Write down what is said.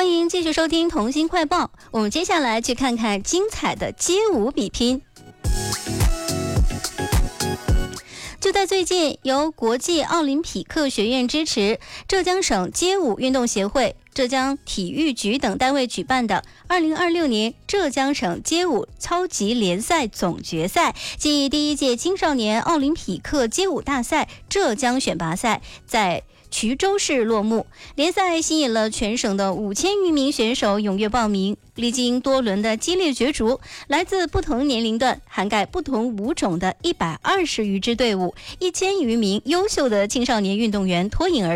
欢迎继续收听童心快报，我们接下来去看看精彩的街舞比拼。就在最近，由国际奥林匹克学院支持，浙江省街舞运动协会、浙江体育局等单位举办的2026年浙江省街舞超级联赛总决赛暨第一届青少年奥林匹克街舞大赛浙江选拔赛在衢州市落幕。联赛吸引了全省的5000余名选手踊跃报名，历经多轮的激烈角逐，来自不同年龄段、涵盖不同舞种的120余支队伍，1000余名优秀的青少年运动员脱颖而